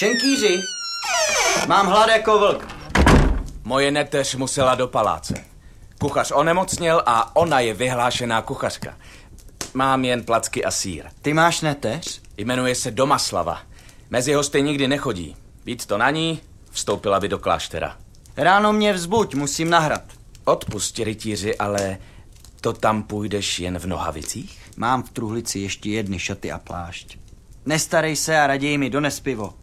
Šenkýři, mám hlad jako vlk. Moje neteř musela do paláce. Kuchař onemocněl a ona je vyhlášená kuchařka. Mám jen placky a sýr. Ty máš neteř? Jmenuje se Domaslava. Mezi hosty nikdy nechodí. Víc to na ní, vstoupila by do kláštera. Ráno mě vzbuď, musím nahrat. Odpusť, rytíři, ale to tam půjdeš jen v nohavicích? Mám v truhlici ještě jedny šaty a plášť. Nestarej se a raději mi dones pivo.